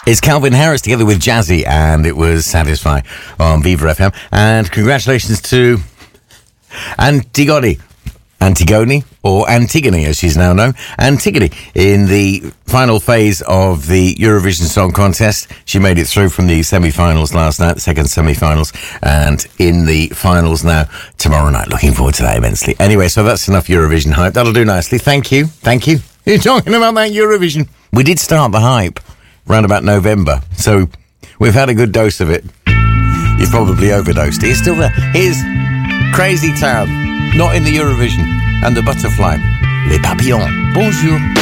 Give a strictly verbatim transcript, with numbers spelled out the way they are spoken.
It's Calvin Harris together with Jazzy, and it was Satisfy on Viva F M. And congratulations to Antigone. Antigone, or Antigone as she's now known, Antigone, in the final phase of the Eurovision Song Contest. She made it through from the semi-finals last night, the second semi-finals, and in the finals now tomorrow night. Looking forward to that immensely. Anyway, so that's enough Eurovision hype. That'll do nicely. Thank you. Thank you. You're talking about that Eurovision. We did start the hype round about November, so we've had a good dose of it. You've probably overdosed. It's still there. Here's Crazy Town, not in the Eurovision, and the Butterfly, Les Papillons. Bonjour.